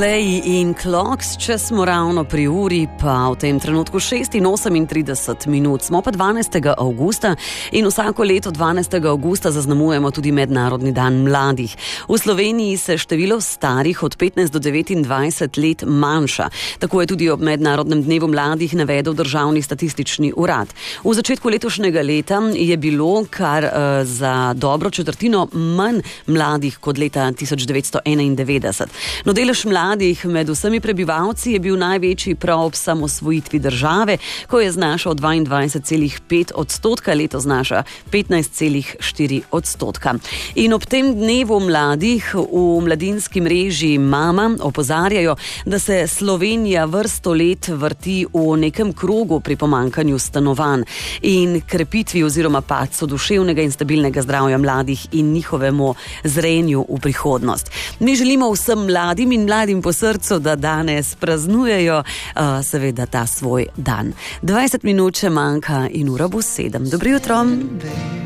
In Clocks, če smo ravno pri uri, pa v tem trenutku 6:38 minut. Smo pa 12. avgusta in vsako leto 12. avgusta zaznamujemo tudi Mednarodni dan mladih. V Sloveniji se število starih od 15 do 29 let manjša. Tako je tudi ob Mednarodnem dnevu mladih navedel Državni statistični urad. V začetku letošnjega leta je bilo kar za dobro četrtino manj mladih kot leta 1991. No, delež mladih med vsemi prebivalci je bil največji prav ob samosvojitvi države, ko je znašal 22,5 odstotka, leto znaša 15,4 %. In ob tem dnevu mladih v mladinski mreži Mama opozarjajo, da se Slovenija vrsto let vrti v nekem krogu pri pomanjkanju stanovanj in krepitvi oziroma padcu duševnega in stabilnega zdravja mladih in njihovemu zrenju v prihodnost. Mi želimo vsem mladim in mladim po srcu, da danes praznujejo seveda ta svoj dan. 20 minut še manjka in ura bo 7. Dobro jutro.